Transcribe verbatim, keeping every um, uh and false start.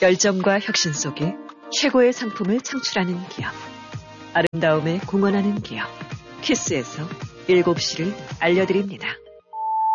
열정과 혁신 속에 최고의 상품을 창출하는 기업. 아름다움에 공헌하는 기업. 키스에서 일곱 시를 알려드립니다.